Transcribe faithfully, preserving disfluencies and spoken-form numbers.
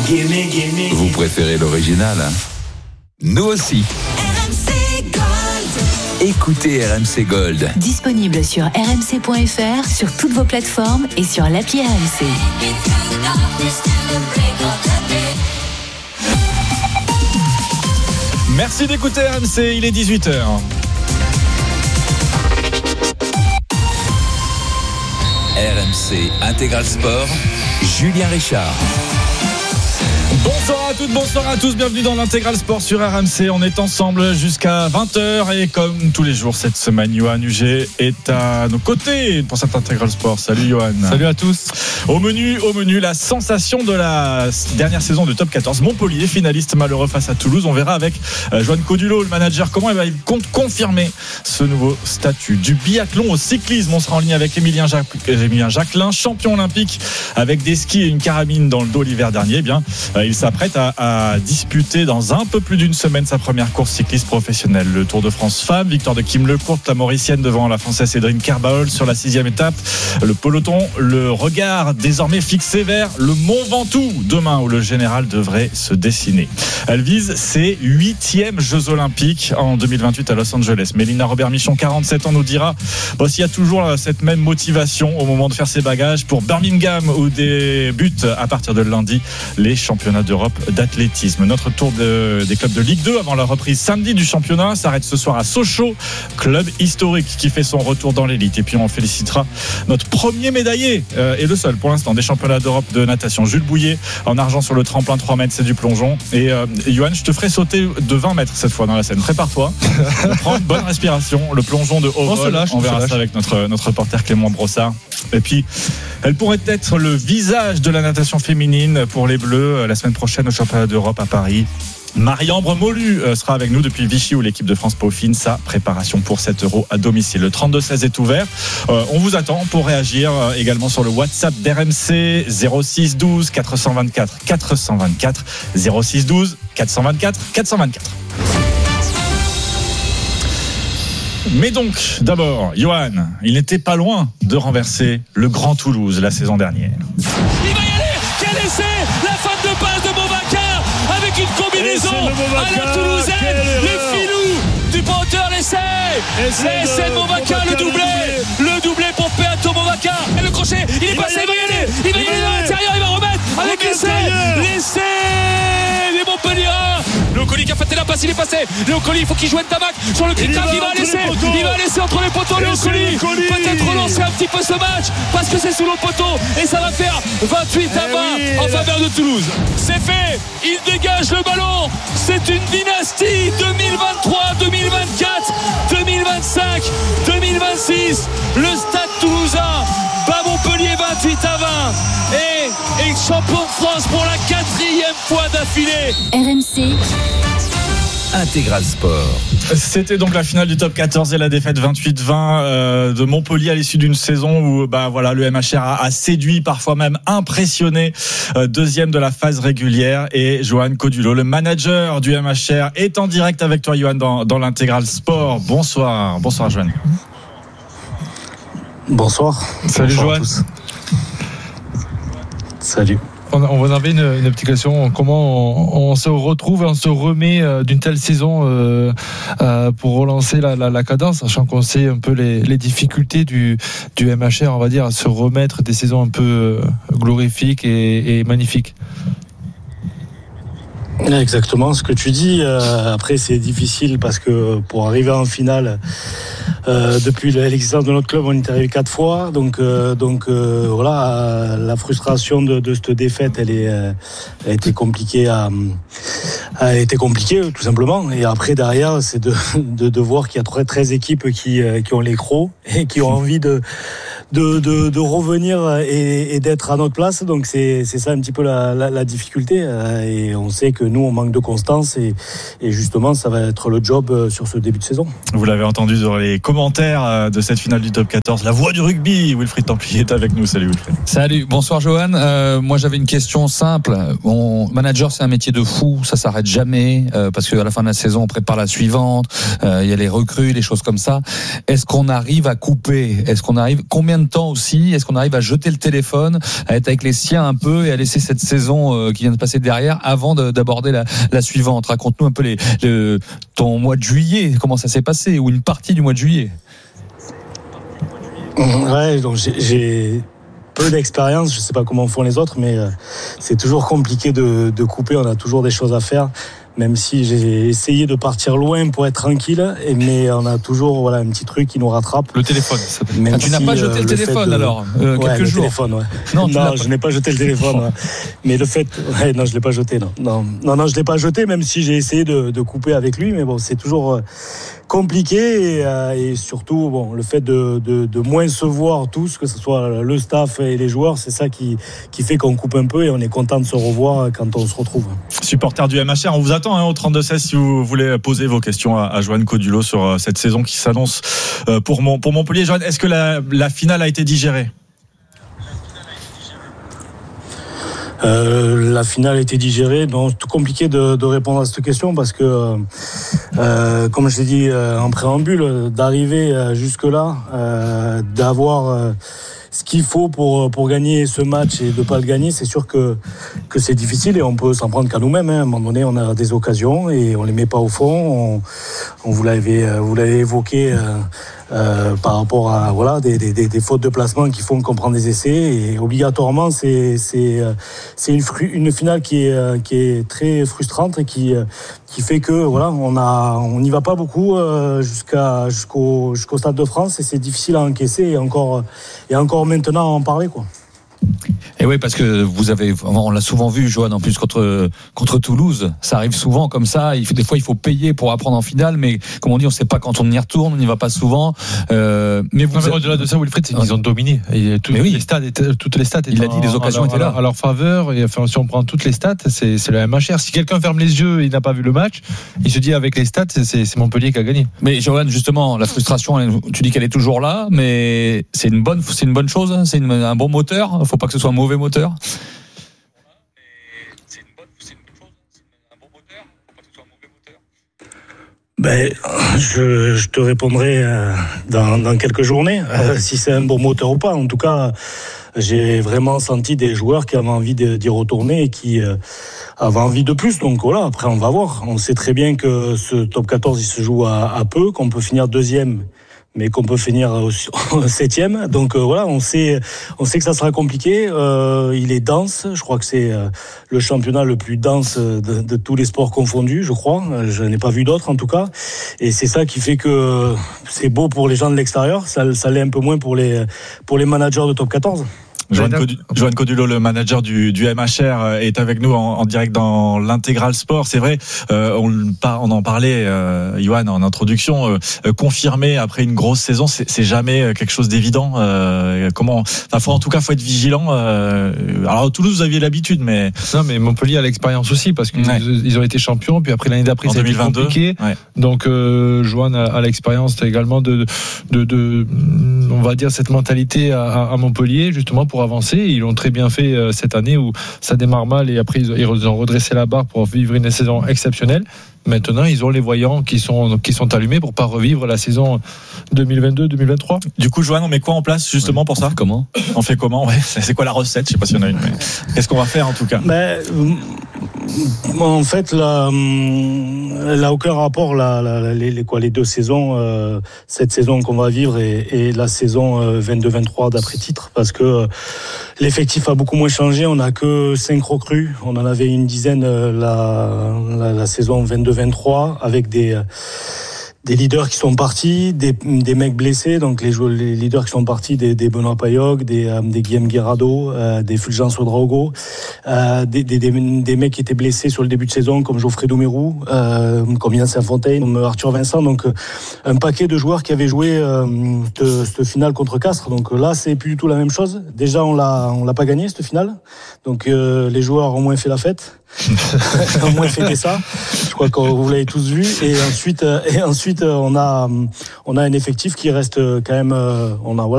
Vous préférez l'original, hein? Nous aussi. R M C Gold. Écoutez R M C Gold. Disponible sur r m c point f r, sur toutes vos plateformes et sur l'appli R M C. Merci d'écouter R M C, il est dix-huit heures. R M C Intégral Sport, Julien Richard. Bonsoir à toutes, bonsoir à tous, bienvenue dans l'Intégral Sport sur R M C. On est ensemble jusqu'à vingt heures et comme tous les jours cette semaine, Johan Huget est à nos côtés pour cet Intégral Sport. Salut Johan. Salut à tous. Au menu, au menu, la sensation de la dernière saison de Top quatorze. Montpellier, finaliste malheureux face à Toulouse. On verra avec Joan Codulot, le manager, comment il compte confirmer ce nouveau statut. Du biathlon au cyclisme, on sera en ligne avec Émilien, Jacques, Émilien Jacquelin, champion olympique avec des skis et une carabine dans le dos l'hiver dernier. Eh bien, il s'apprête à, à disputer dans un peu plus d'une semaine sa première course cycliste professionnelle. Le Tour de France Femmes, victoire de Kim Lecourt, la Mauricienne devant la Française Cédrine Kerbaol sur la sixième étape. Le peloton, le regard désormais fixé vers le Mont Ventoux demain où le général devrait se dessiner. Elle vise ses huitièmes Jeux Olympiques en deux mille vingt-huit à Los Angeles. Mélina Robert-Michon, quarante-sept ans, nous dira bon, s'il y a toujours cette même motivation au moment de faire ses bagages pour Birmingham où débutent à partir de lundi les championnats d'Europe d'athlétisme. Notre tour de, des clubs de Ligue deux avant la reprise samedi du championnat s'arrête ce soir à Sochaux, club historique qui fait son retour dans l'élite. Et puis on félicitera notre premier médaillé euh, et le seul pour l'instant des championnats d'Europe de natation, Jules Bouillet, en argent sur le tremplin trois mètres, c'est du plongeon. Et euh, Johan, je te ferai sauter de vingt mètres cette fois dans la Seine. Prépare-toi. Prends une bonne respiration. Le plongeon de haut vol. On, se lâche, on verra on ça avec notre, notre reporter Clément Brossard. Et puis, elle pourrait être le visage de la natation féminine pour les Bleus la semaine prochaine au championnat d'Europe à Paris. Marie-Ambre Molu sera avec nous depuis Vichy où l'équipe de France peaufine sa préparation pour cet Euro à domicile. Le trente-deux seize est ouvert. Euh, on vous attend pour réagir euh, également sur le WhatsApp d'R M C zéro six douze quatre cent vingt-quatre quatre cent vingt-quatre zéro six douze quatre cent vingt-quatre quatre cent vingt-quatre. Mais donc, d'abord, Johan, il n'était pas loin de renverser le Grand Toulouse la saison dernière. Il va y aller. Quel essai. La fin de passe de Boubacar avec une combinaison à la toulousaine. Les filous du porteur, l'essai. L'essai de Boubacar, le doublé. Le doublé pour Peato Boubacar. Et le crochet, il est passé, il va y aller. Il va y aller dans l'intérieur, il va remettre avec l'essai. L'essai des Montpelliérains. Léo Colli qui a fait la passe, il est passé. Léo Colli, il faut qu'il joue Ntamak sur le critère, il, il va laisser. Il va laisser entre les poteaux. Léo Colli peut-être relancer un petit peu ce match parce que c'est sous le poteau et ça va faire vingt-huit à vingt oui. en faveur de Toulouse. C'est fait, il dégage le ballon. C'est une dynastie deux mille vingt-trois, deux mille vingt-quatre, deux mille vingt-cinq, deux mille vingt-six. Le stade toulousain bat Montpellier vingt-huit à vingt et est champion de France pour la quatrième fois d'affilée. R M C Intégral Sport. C'était donc la finale du Top quatorze et la défaite vingt-huit vingt euh, de Montpellier à l'issue d'une saison où bah voilà le M H R a, a séduit, parfois même impressionné, euh, deuxième de la phase régulière. Et Joan Codulot, le manager du M H R, est en direct avec toi, Johan, dans, dans l'Intégral Sport. Bonsoir, bonsoir Joan. Bonsoir. Salut Joan. Salut. On avait une, une petite question. Comment on, on se retrouve et on se remet euh, d'une telle saison euh, euh, pour relancer la, la, la cadence, sachant qu'on sait un peu les, les difficultés du, du M H R, on va dire, à se remettre des saisons un peu euh, glorifiques et, et magnifiques. Exactement ce que tu dis. Euh, après, c'est difficile parce que pour arriver en finale, euh, depuis l'existence de notre club, on est arrivé quatre fois. Donc, euh, donc euh, voilà, euh, la frustration de, de cette défaite, elle est, euh, elle a été compliquée à, elle a été compliquée tout simplement. Et après, derrière, c'est de, de, de voir qu'il y a treize équipes qui, qui ont les crocs et qui ont envie de De, de, de revenir et, et d'être à notre place. Donc c'est, c'est ça un petit peu la, la, la difficulté. Et on sait que nous, on manque de constance et, et justement, ça va être le job sur ce début de saison. Vous l'avez entendu dans les commentaires de cette finale du Top quatorze. La voix du rugby, Wilfried Templier est avec nous. Salut Wilfried. Salut, bonsoir Johan. Euh, moi j'avais une question simple. Mon manager, c'est un métier de fou, ça s'arrête jamais euh, parce qu'à la fin de la saison, on prépare la suivante. Il euh, y a les recrues, les choses comme ça. Est-ce qu'on arrive à couper ? Est-ce qu'on arrive ? Combien de temps aussi? Est-ce qu'on arrive à jeter le téléphone, à être avec les siens un peu et à laisser cette saison euh, qui vient de passer derrière avant de, d'aborder la, la suivante? Raconte-nous un peu les, le, ton mois de juillet, comment ça s'est passé, ou une partie du mois de juillet. Ouais, donc j'ai, j'ai peu d'expérience, je sais pas comment font les autres, mais euh, c'est toujours compliqué de, de couper, on a toujours des choses à faire. Même si j'ai essayé de partir loin pour être tranquille, et mais on a toujours voilà, un petit truc qui nous rattrape. Le téléphone. Ça ah, tu si, n'as pas jeté euh, le, le téléphone de... alors euh, ouais, quelques le jours. Téléphone, ouais. Non, non je n'ai pas jeté le téléphone. Ouais. Mais le fait, ouais, non, je l'ai pas jeté. Non, non, non, non je l'ai pas jeté, même si j'ai essayé de, de couper avec lui. Mais bon, c'est toujours euh, compliqué et, euh, et surtout, bon, le fait de, de, de moins se voir tous, que ce soit le staff et les joueurs, c'est ça qui qui fait qu'on coupe un peu et on est content de se revoir quand on se retrouve. Supporter du M H R, on vous attend hein, au trente-deux seize si vous voulez poser vos questions à, à Johan Codulot sur euh, cette saison qui s'annonce euh, pour, mon, pour Montpellier. Johan, est-ce que la, la finale a été digérée? Euh, la finale a été digérée. Donc, tout compliqué de, de répondre à cette question parce que, euh, comme je l'ai dit euh, en préambule, d'arriver euh, jusque-là, euh, d'avoir euh, ce qu'il faut pour pour gagner ce match et de pas le gagner, c'est sûr que que c'est difficile et on peut s'en prendre qu'à nous-mêmes. Hein. À un moment donné, on a des occasions et on les met pas au fond. On, on vous l'avez vous l'avez évoqué. Euh, Euh, par rapport à voilà des, des, des fautes de placement qui font qu'on prend des essais et obligatoirement c'est c'est c'est une fru, une finale qui est qui est très frustrante et qui qui fait que voilà on a on n'y va pas beaucoup euh, jusqu'à jusqu'au jusqu'au Stade de France et c'est difficile à encaisser et encore et encore maintenant à en parler quoi. Et oui, parce que vous avez, on l'a souvent vu, Johan, en plus contre contre Toulouse, ça arrive souvent comme ça. Il faut, des fois, il faut payer pour apprendre en finale, mais comme on dit, on ne sait pas quand on y retourne, on n'y va pas souvent. Euh, mais vous, non, mais au-delà de ça, Wilfried, c'est qu'ils ont dominé. Et tout, oui. les stades, étaient, toutes les stats, il a dit, les occasions étaient là à leur faveur. Et enfin, si on prend toutes les stats, c'est, c'est le M H R. Si quelqu'un ferme les yeux et il n'a pas vu le match, il se dit avec les stats, c'est, c'est Montpellier qui a gagné. Mais Johan, justement, la frustration, tu dis qu'elle est toujours là, mais c'est une bonne, c'est une bonne chose, c'est une, un bon moteur. Il ne faut pas que ce soit un mauvais moteur. C'est une bonne, c'est une bonne chose, c'est un bon moteur, faut pas que ce soit un mauvais moteur. Ben, je, je te répondrai dans, dans quelques journées euh, si c'est un bon moteur ou pas. En tout cas, j'ai vraiment senti des joueurs qui avaient envie de, d'y retourner et qui euh, avaient envie de plus. Donc voilà, après on va voir. On sait très bien que ce top quatorze il se joue à, à peu, qu'on peut finir deuxième, mais qu'on peut finir au, au septième. Donc euh, voilà, on sait, on sait que ça sera compliqué. Euh, il est dense. Je crois que c'est euh, le championnat le plus dense de, de tous les sports confondus, je crois. Je n'ai pas vu d'autres en tout cas. Et c'est ça qui fait que c'est beau pour les gens de l'extérieur. Ça, ça l'est un peu moins pour les, pour les managers de top quatorze. Johan Codulot, Johan Codulot, le manager du, du M H R, est avec nous en, en direct dans l'Intégral Sport. C'est vrai, euh, on, on en parlait, euh, Johan, en introduction. Euh, confirmer après une grosse saison, c'est, c'est jamais quelque chose d'évident. Euh, comment, enfin, faut, en tout cas, faut être vigilant. Euh, alors Toulouse, vous aviez l'habitude, mais non, mais Montpellier a l'expérience aussi parce qu'ils ouais. ils ont été champions. Puis après l'année d'après, c'est compliqué. Ouais. Donc euh, Johan a, a l'expérience également de, de, de, on va dire cette mentalité à, à Montpellier justement pour avancer. Ils l'ont très bien fait euh, cette année où ça démarre mal et après ils ont redressé la barre pour vivre une saison exceptionnelle. Maintenant, ils ont les voyants qui sont qui sont allumés pour pas revivre la saison deux mille vingt-deux deux mille vingt-trois. Du coup, Johan, on met quoi en place justement ouais. pour ça? On fait comment On fait comment ouais. C'est quoi la recette? Je sais pas s'il y en a une. Mais qu'est-ce qu'on va faire en tout cas? Ben, en fait, là, là aucun rapport là, là, les, les quoi les deux saisons, euh, cette saison qu'on va vivre et, et la saison euh, vingt-deux vingt-trois d'après titre, parce que euh, l'effectif a beaucoup moins changé. On n'a que cinq recrues. On en avait une dizaine euh, la, la la saison vingt-deux vingt-trois avec des euh, des leaders qui sont partis, des, des mecs blessés, donc les, joueurs, les leaders qui sont partis, des, des Benoît Payog, des, euh, des Guillaume Guirado, euh, des Fulgence Ouedraogo, euh, des, des, des, des mecs qui étaient blessés sur le début de saison, comme Geoffrey Doumerou, euh, comme Yann Saint-Fontaine, comme Arthur Vincent, donc euh, un paquet de joueurs qui avaient joué euh, de, cette finale contre Castres. Donc là, c'est plus du tout la même chose. Déjà, on l'a, on l'a pas gagné cette finale, donc euh, les joueurs ont moins fait la fête. Au moins fêter ça. Je crois que vous l'avez tous vu. Et ensuite, et ensuite, on a, on a un effectif qui reste quand même. On a voilà.